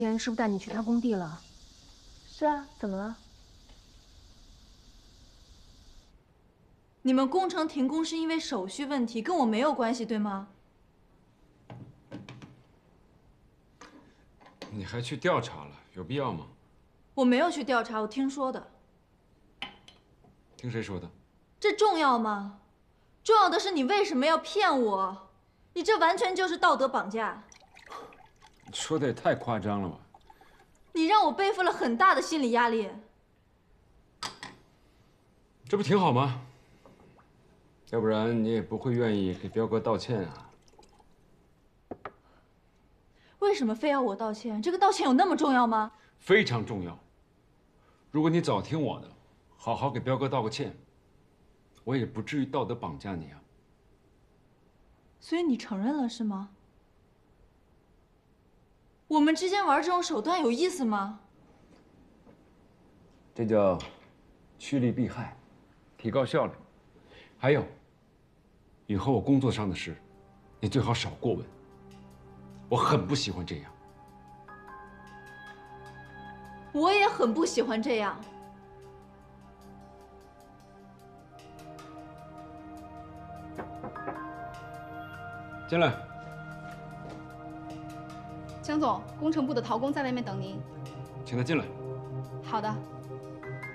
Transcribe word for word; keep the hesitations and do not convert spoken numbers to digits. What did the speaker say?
天师傅带你去他工地了？ 是啊，怎么了？ 你们工程停工是因为手续问题，跟我没有关系，对吗？ 你还去调查了，有必要吗？ 我没有去调查，我听说的。 听谁说的？ 这重要吗？重要的是你为什么要骗我？你这完全就是道德绑架。 你说的也太夸张了吧！ 你让我背负了很大的心理压力。 这不挺好吗？要不然你也不会愿意给彪哥道歉啊。 为什么非要我道歉？这个道歉有那么重要吗？ 非常重要。如果你早听我的，好好给彪哥道个歉，我也不至于道德绑架你啊。 所以你承认了是吗？我们之间玩这种手段有意思吗？ 这叫趋利避害，提高效率。还有，以后我工作上的事，你最好少过问。我很不喜欢这样。 我也很不喜欢这样。 进来。 江总，工程部的陶工在外面等您。 请他进来。 好的。